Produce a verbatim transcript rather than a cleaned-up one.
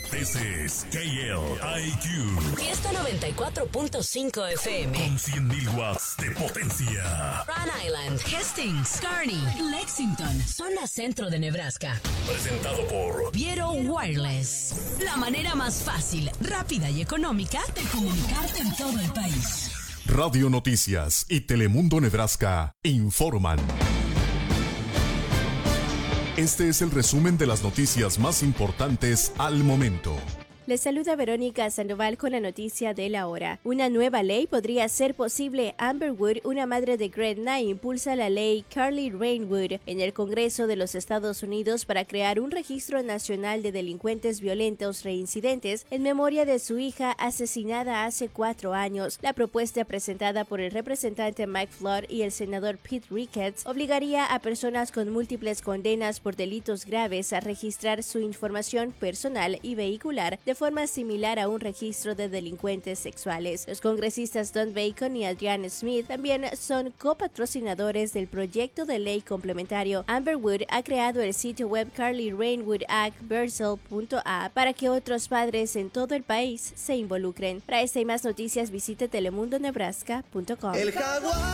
This is K L I Q. Fiesta noventa y cuatro punto cinco F M. Con cien mil watts de potencia. Rhode Island, Hastings, Kearney, Lexington, zona centro de Nebraska. Presentado por Viero Wireless. La manera más fácil, rápida y económica de comunicarte en todo el país. Radio Noticias y Telemundo Nebraska informan. Este es el resumen de las noticias más importantes al momento. Les saluda Verónica Sandoval con la noticia de la hora. Una nueva ley podría ser posible. Amber Wood, una madre de Gretna, impulsa la ley Carly Rainwood en el Congreso de los Estados Unidos para crear un registro nacional de delincuentes violentos reincidentes en memoria de su hija asesinada hace cuatro años. La propuesta presentada por el representante Mike Flood y el senador Pete Ricketts obligaría a personas con múltiples condenas por delitos graves a registrar su información personal y vehicular de forma similar a un registro de delincuentes sexuales. Los congresistas Don Bacon y Adrian Smith también son copatrocinadores del proyecto de ley complementario. Amber Wood ha creado el sitio web Carly Rainwood Act Bersel punto a para que otros padres en todo el país se involucren. Para esta y más noticias visite telemundo nebraska punto com.